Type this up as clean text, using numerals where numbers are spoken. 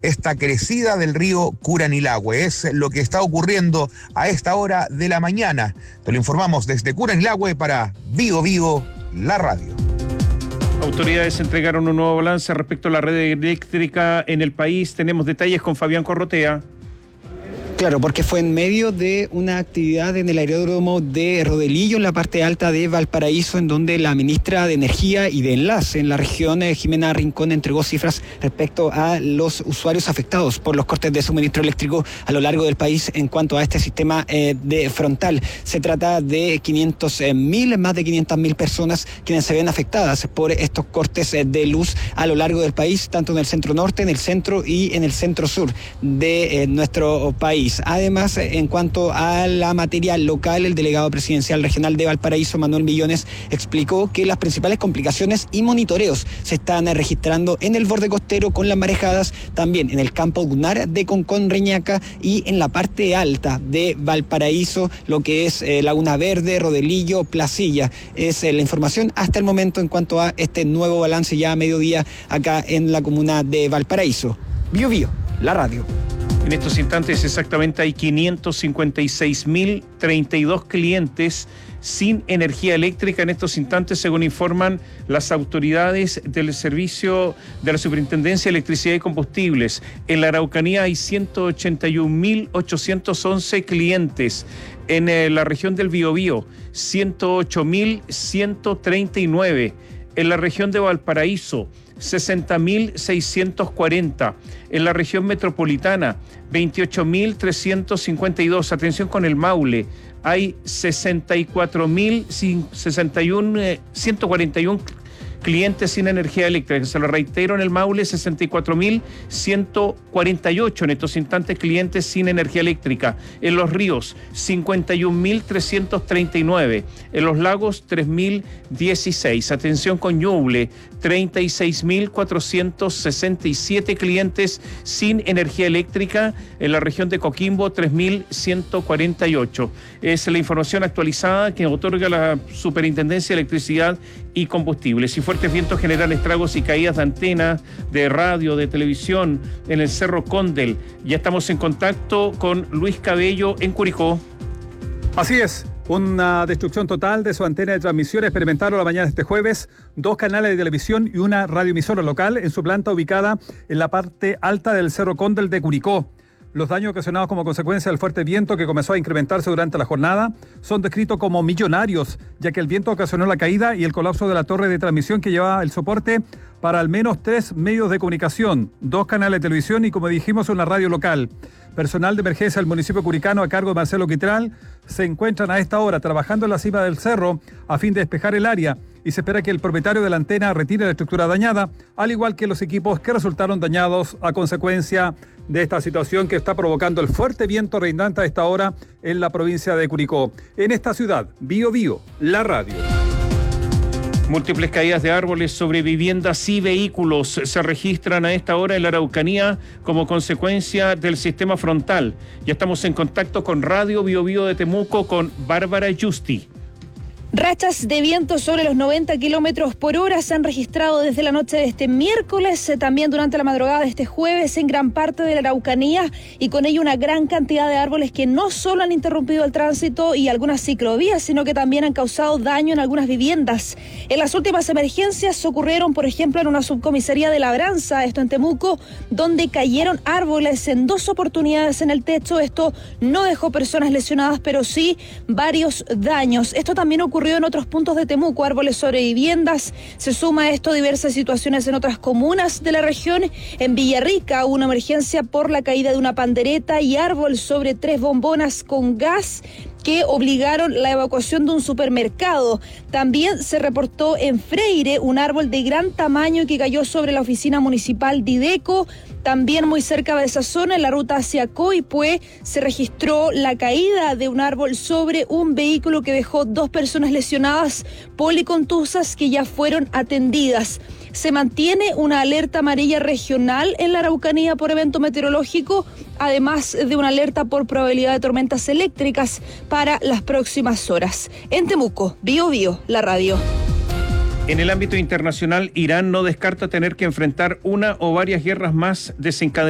esta crecida del río Curanilahue. Es lo que está ocurriendo a esta hora de la mañana. Te lo informamos desde Curanilahue para Vigo Vigo, la radio. Autoridades entregaron un nuevo balance respecto a la red eléctrica en el país. Tenemos detalles con Fabián Corrotea. Claro, porque fue en medio de una actividad en el aeródromo de Rodelillo, en la parte alta de Valparaíso, en donde la ministra de Energía y de Enlace en la región, Jimena Rincón, entregó cifras respecto a los usuarios afectados por los cortes de suministro eléctrico a lo largo del país en cuanto a este sistema de frontal. Se trata de más de 500.000 personas quienes se ven afectadas por estos cortes de luz a lo largo del país, tanto en el centro norte, en el centro y en el centro sur de nuestro país. Además, en cuanto a la materia local, el delegado presidencial regional de Valparaíso, Manuel Millones, explicó que las principales complicaciones y monitoreos se están registrando en el borde costero con las marejadas, también en el campo dunar de Concón, Reñaca, y en la parte alta de Valparaíso, lo que es Laguna Verde, Rodelillo, Placilla. Es la información hasta el momento en cuanto a este nuevo balance ya a mediodía acá en la comuna de Valparaíso. Bio Bio, la radio. En estos instantes exactamente hay 556.032 clientes sin energía eléctrica en estos instantes, según informan las autoridades del servicio de la Superintendencia de Electricidad y Combustibles. En la Araucanía hay 181.811 clientes. En la región del Biobío, 108.139. En la región de Valparaíso, 60.640. En la región metropolitana, 28.352. Atención con el Maule, hay 141 clientes sin energía eléctrica. Se lo reitero, en el Maule, 64.148 en estos instantes clientes sin energía eléctrica. En Los Ríos, 51.339. En Los Lagos, 3.016. Atención con Ñuble, 36.467 clientes sin energía eléctrica. En la región de Coquimbo, 3.148. Es la información actualizada que otorga la Superintendencia de Electricidad y Combustibles. Y fuertes vientos generan estragos y caídas de antenas, de radio, de televisión en el Cerro Condel. Ya estamos en contacto con Luis Cabello en Curicó. Así es, una destrucción total de su antena de transmisión experimentaron la mañana de este jueves 2 canales de televisión y una radioemisora local en su planta ubicada en la parte alta del Cerro Condel de Curicó. Los daños ocasionados como consecuencia del fuerte viento que comenzó a incrementarse durante la jornada son descritos como millonarios, ya que el viento ocasionó la caída y el colapso de la torre de transmisión que llevaba el soporte para al menos 3 medios de comunicación, 2 canales de televisión y, como dijimos, una radio local. Personal de emergencia del municipio curicano a cargo de Marcelo Quitral se encuentran a esta hora trabajando en la cima del cerro a fin de despejar el área y se espera que el propietario de la antena retire la estructura dañada, al igual que los equipos que resultaron dañados a consecuencia de esta situación que está provocando el fuerte viento reinante a esta hora en la provincia de Curicó. En esta ciudad, Bio Bio, la radio. Múltiples caídas de árboles sobre viviendas y vehículos se registran a esta hora en la Araucanía como consecuencia del sistema frontal. Ya estamos en contacto con Radio Bio Bio de Temuco con Bárbara Justi. Rachas de viento sobre los 90 kilómetros por hora se han registrado desde la noche de este miércoles, también durante la madrugada de este jueves en gran parte de la Araucanía, y con ello una gran cantidad de árboles que no solo han interrumpido el tránsito y algunas ciclovías, sino que también han causado daño en algunas viviendas. En las últimas emergencias ocurrieron, por ejemplo, en una subcomisaría de Labranza, esto en Temuco, donde cayeron árboles en 2 oportunidades en el techo. Esto no dejó personas lesionadas, pero sí varios daños. Esto también ocurrió en otros puntos de Temuco, árboles sobre viviendas. Se suma a esto diversas situaciones en otras comunas de la región. En Villarrica hubo una emergencia por la caída de una pandereta y árbol sobre 3 bombonas con gas que obligaron la evacuación de un supermercado. También se reportó en Freire un árbol de gran tamaño que cayó sobre la oficina municipal de Ideco. También muy cerca de esa zona, en la ruta hacia Coipue, se registró la caída de un árbol sobre un vehículo que dejó 2 personas lesionadas policontusas que ya fueron atendidas. Se mantiene una alerta amarilla regional en la Araucanía por evento meteorológico, además de una alerta por probabilidad de tormentas eléctricas para las próximas horas. En Temuco, Bio Bio, la radio. En el ámbito internacional, Irán no descarta tener que enfrentar una o varias guerras más desencadenadas